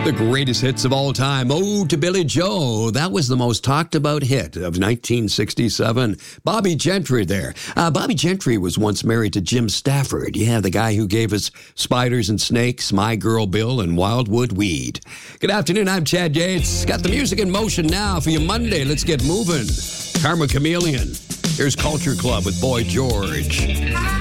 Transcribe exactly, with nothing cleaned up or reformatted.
The greatest hits of all time. Ode to Billy Joe. That was the most talked about hit of nineteen sixty-seven. Bobby Gentry there. Uh, Bobby Gentry was once married to Jim Stafford. Yeah, the guy who gave us Spiders and Snakes, My Girl Bill, and Wildwood Weed. Good afternoon. I'm Chad Yates. Got the music in motion now for your Monday. Let's get moving. Karma Chameleon. Here's Culture Club with Boy George.